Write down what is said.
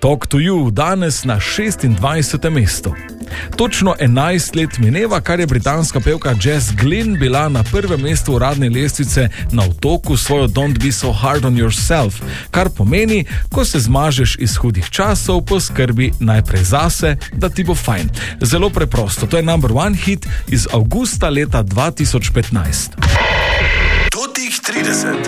Talk to You danes na 26. mestu. Točno 11 let mineva, kar je britanska pevka Jess Glynne bila na prvem mestu uradne lestvice na Otoku svojo Don't Be So Hard on Yourself, kar pomeni, ko se zmažeš iz hudih časov, poskrbi najprej zase, da ti bo fajn. Zelo preprosto, to je number one hit iz avgusta leta 2015. Totih 30.